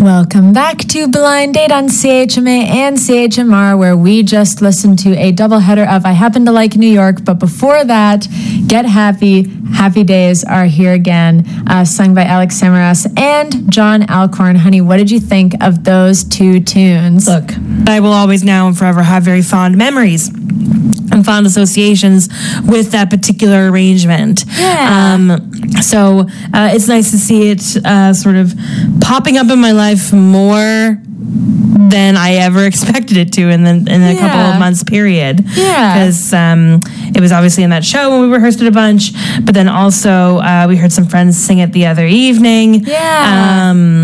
Welcome back to Blind Date on CHMA and CHMR, where we just listened to a doubleheader of I Happen to Like New York, but before that, Get Happy, Happy Days Are Here Again, sung by Alex Samaras and John Alcorn. Honey, what did you think of those two tunes? Look, I will always now and forever have very fond memories and fond associations with that particular arrangement. Yeah. So it's nice to see it sort of popping up in my life more than I ever expected it to in a couple of months period. Yeah. Because it was obviously in that show when we rehearsed it a bunch, but then also we heard some friends sing it the other evening. Yeah.